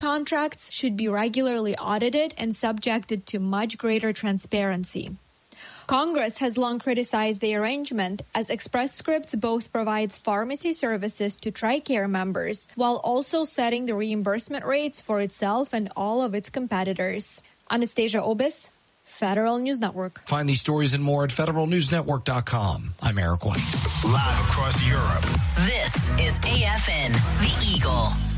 Contracts should be regularly audited and subjected to much greater transparency. Congress has long criticized the arrangement, as Express Scripts both provides pharmacy services to TRICARE members while also setting the reimbursement rates for itself and all of its competitors. Anastasia Obis, Federal News Network. Find these stories and more at federalnewsnetwork.com. I'm Eric White. Live across Europe. This is AFN, The Eagle.